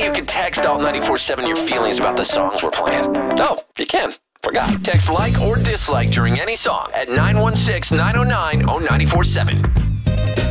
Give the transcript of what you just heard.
you can text Alt 94.7 your feelings about the songs we're playing. Oh, you can. Forgot. Text like or dislike during any song at 916-909-0947.